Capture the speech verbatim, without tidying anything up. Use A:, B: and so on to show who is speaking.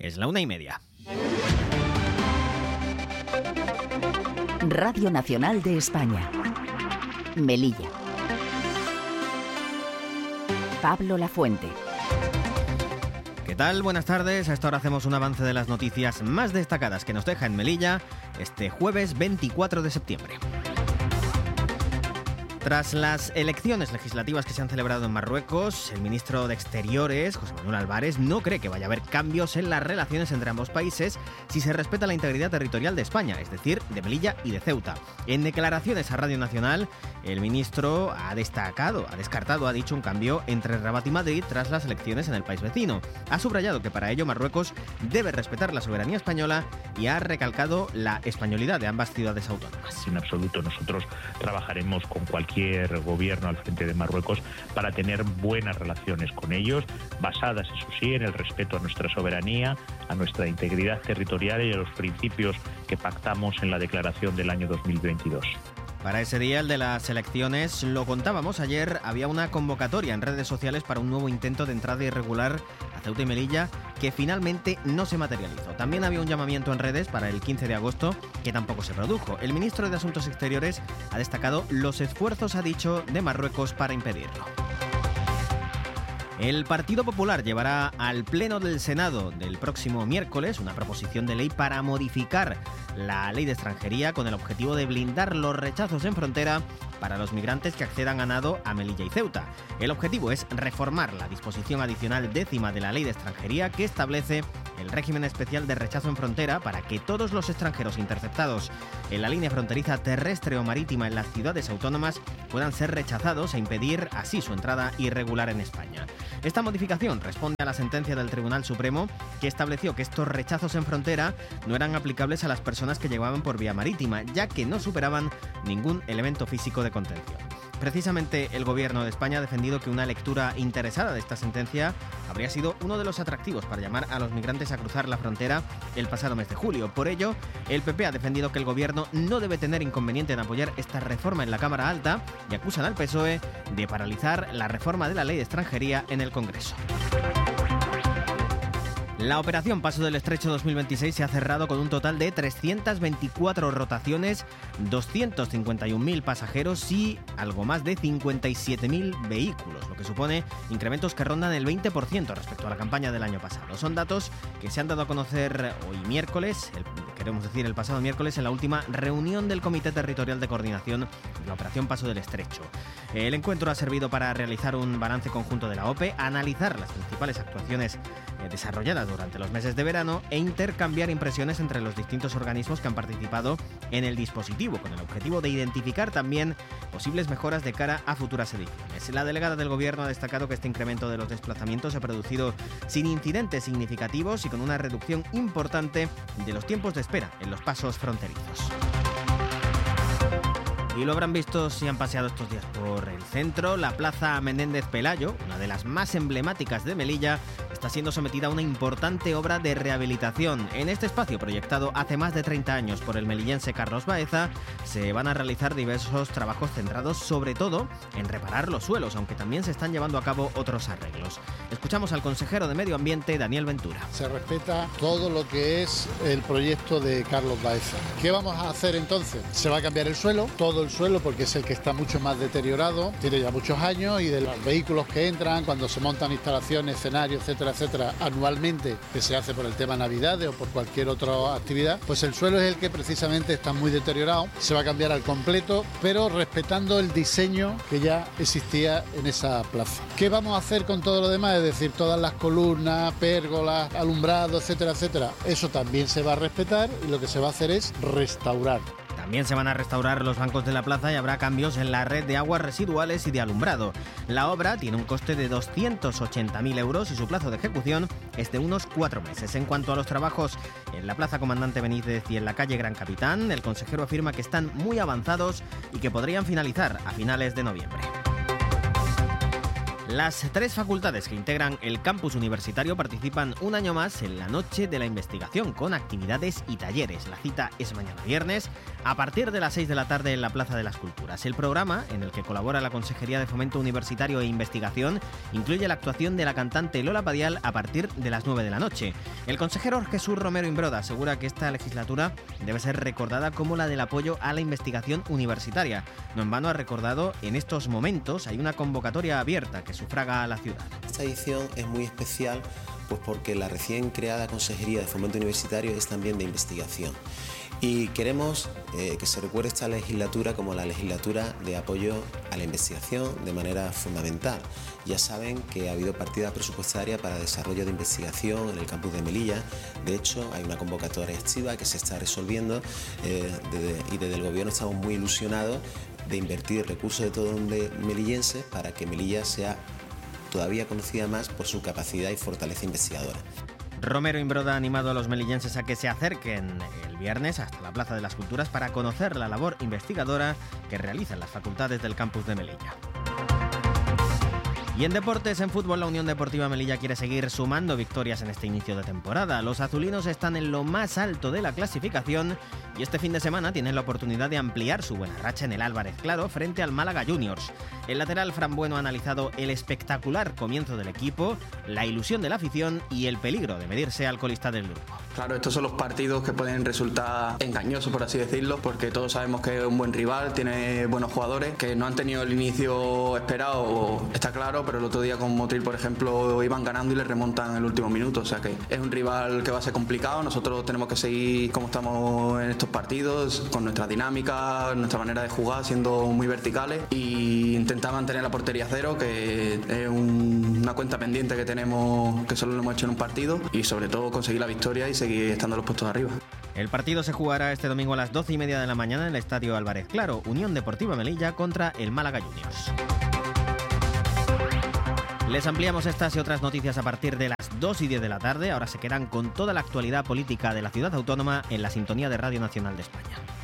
A: Es la una y media.
B: Radio Nacional de España. Melilla. Pablo Lafuente.
A: ¿Qué tal? Buenas tardes. A esta hora hacemos un avance de las noticias más destacadas que nos deja en Melilla este jueves veinticuatro de septiembre. Tras las elecciones legislativas que se han celebrado en Marruecos, el ministro de Exteriores, José Manuel Álvarez, no cree que vaya a haber cambios en las relaciones entre ambos países si se respeta la integridad territorial de España, es decir, de Melilla y de Ceuta. En declaraciones a Radio Nacional, el ministro ha destacado, ha descartado, ha dicho un cambio entre Rabat y Madrid tras las elecciones en el país vecino. Ha subrayado que para ello Marruecos debe respetar la soberanía española y ha recalcado la españolidad de ambas ciudades autónomas.
C: En absoluto, nosotros trabajaremos con cualquier gobierno al frente de Marruecos para tener buenas relaciones con ellos, basadas, eso sí, en el respeto a nuestra soberanía, a nuestra integridad territorial y a los principios que pactamos en la declaración del año dos mil veintidós.
A: Para ese día, el de las elecciones, lo contábamos ayer, había una convocatoria en redes sociales para un nuevo intento de entrada irregular a Ceuta y Melilla que finalmente no se materializó. También había un llamamiento en redes para el quince de agosto que tampoco se produjo. El ministro de Asuntos Exteriores ha destacado los esfuerzos, ha dicho, de Marruecos para impedirlo. El Partido Popular llevará al Pleno del Senado del próximo miércoles una proposición de ley para modificar la ley de extranjería con el objetivo de blindar los rechazos en frontera para los migrantes que accedan a nado a Melilla y Ceuta. El objetivo es reformar la disposición adicional décima de la ley de extranjería que establece el régimen especial de rechazo en frontera para que todos los extranjeros interceptados en la línea fronteriza terrestre o marítima en las ciudades autónomas puedan ser rechazados e impedir así su entrada irregular en España. Esta modificación responde a la sentencia del Tribunal Supremo que estableció que estos rechazos en frontera no eran aplicables a las personas que llegaban por vía marítima, ya que no superaban ningún elemento físico de contención. Precisamente el Gobierno de España ha defendido que una lectura interesada de esta sentencia habría sido uno de los atractivos para llamar a los migrantes a cruzar la frontera el pasado mes de julio. Por ello, el P P ha defendido que el Gobierno no debe tener inconveniente en apoyar esta reforma en la Cámara Alta y acusan al P S O E de paralizar la reforma de la ley de extranjería en el Congreso. La operación Paso del Estrecho dos mil veintiséis se ha cerrado con un total de trescientas veinticuatro rotaciones, doscientos cincuenta y un mil pasajeros y algo más de cincuenta y siete mil vehículos, lo que supone incrementos que rondan el veinte por ciento respecto a la campaña del año pasado. Son datos que se han dado a conocer hoy miércoles, el, queremos decir el pasado miércoles, en la última reunión del Comité Territorial de Coordinación de la operación Paso del Estrecho. El encuentro ha servido para realizar un balance conjunto de la O P E, analizar las principales actuaciones eh, desarrolladas durante los meses de verano e intercambiar impresiones entre los distintos organismos que han participado en el dispositivo, con el objetivo de identificar también posibles mejoras de cara a futuras ediciones. La delegada del Gobierno ha destacado que este incremento de los desplazamientos se ha producido sin incidentes significativos y con una reducción importante de los tiempos de espera en los pasos fronterizos. Y lo habrán visto si han paseado estos días por el centro. La Plaza Menéndez Pelayo, una de las más emblemáticas de Melilla, está siendo sometida a una importante obra de rehabilitación. En este espacio, proyectado hace más de treinta años por el melillense Carlos Baeza, se van a realizar diversos trabajos centrados sobre todo en reparar los suelos, aunque también se están llevando a cabo otros arreglos. Escuchamos al consejero de Medio Ambiente, Daniel Ventura.
D: Se respeta todo lo que es el proyecto de Carlos Baeza. ¿Qué vamos a hacer entonces? Se va a cambiar el suelo, todo el suelo, porque es el que está mucho más deteriorado, tiene ya muchos años, y de los vehículos que entran, cuando se montan instalaciones, escenarios, etcétera, etcétera, anualmente, que se hace por el tema Navidades o por cualquier otra actividad, pues el suelo es el que precisamente está muy deteriorado. Se va a cambiar al completo, pero respetando el diseño que ya existía en esa plaza. ¿Qué vamos a hacer con todo lo demás? Es decir, todas las columnas, pérgolas, alumbrado, etcétera, etcétera. Eso también se va a respetar y lo que se va a hacer es restaurar.
A: También se van a restaurar los bancos de la plaza y habrá cambios en la red de aguas residuales y de alumbrado. La obra tiene un coste de doscientos ochenta mil euros y su plazo de ejecución es de unos cuatro meses. En cuanto a los trabajos en la Plaza Comandante Benítez y en la calle Gran Capitán, el consejero afirma que están muy avanzados y que podrían finalizar a finales de noviembre. Las tres facultades que integran el campus universitario participan un año más en la Noche de la Investigación con actividades y talleres. La cita es mañana viernes a partir de las seis de la tarde en la Plaza de las Culturas. El programa, en el que colabora la Consejería de Fomento Universitario e Investigación, incluye la actuación de la cantante Lola Padial a partir de las nueve de la noche. El consejero Jesús Romero Imbroda asegura que esta legislatura debe ser recordada como la del apoyo a la investigación universitaria. No en vano ha recordado, en estos momentos hay una convocatoria abierta que sufraga a la ciudad.
E: Esta edición es muy especial pues porque la recién creada Consejería de Fomento Universitario es también de investigación. Y queremos eh, que se recuerde esta legislatura como la legislatura de apoyo a la investigación de manera fundamental. Ya saben que ha habido partida presupuestaria para desarrollo de investigación en el campus de Melilla. De hecho, hay una convocatoria activa que se está resolviendo eh, desde, y desde el Gobierno estamos muy ilusionados de invertir recursos de todos los melillenses para que Melilla sea todavía conocida más por su capacidad y fortaleza investigadora.
A: Romero Imbroda ha animado a los melillenses a que se acerquen el viernes hasta la Plaza de las Culturas para conocer la labor investigadora que realizan las facultades del campus de Melilla. Y en deportes, en fútbol, la Unión Deportiva Melilla quiere seguir sumando victorias en este inicio de temporada. Los azulinos están en lo más alto de la clasificación y este fin de semana tienen la oportunidad de ampliar su buena racha en el Álvarez Claro frente al Málaga Juniors. El lateral Fran Bueno ha analizado el espectacular comienzo del equipo, la ilusión de la afición y el peligro de medirse al colista del grupo.
F: Claro, estos son los partidos que pueden resultar engañosos, por así decirlo, porque todos sabemos que es un buen rival, tiene buenos jugadores, que no han tenido el inicio esperado, está claro, pero el otro día con Motril, por ejemplo, iban ganando y le remontan en el último minuto, o sea que es un rival que va a ser complicado. Nosotros tenemos que seguir como estamos en estos partidos, con nuestra dinámica, nuestra manera de jugar, siendo muy verticales e intentar mantener la portería cero, que es un, una cuenta pendiente que tenemos, que solo lo hemos hecho en un partido, y sobre todo conseguir la victoria y seguir estando en los puestos de arriba.
A: El partido se jugará este domingo a las doce y media de la mañana en el Estadio Álvarez Claro, Unión Deportiva Melilla contra el Málaga Juniors. Les ampliamos estas y otras noticias a partir de las dos y diez de la tarde. Ahora se quedan con toda la actualidad política de la ciudad autónoma en la sintonía de Radio Nacional de España.